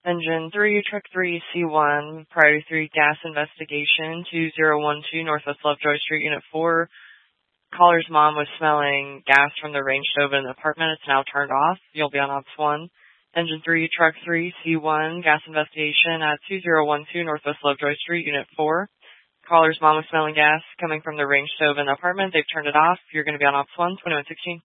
Engine 3, Truck 3, C1, Priority 3, gas investigation, 2012 Northwest Lovejoy Street, Unit 4. Caller's mom was smelling gas from the range stove in the apartment. It's now turned off. You'll be on Ops 1. Engine 3, Truck 3, C1, gas investigation at 2012 Northwest Lovejoy Street, Unit 4. Caller's mom was smelling gas coming from the range stove in the apartment. They've turned it off. You're going to be on Ops 1, 2116.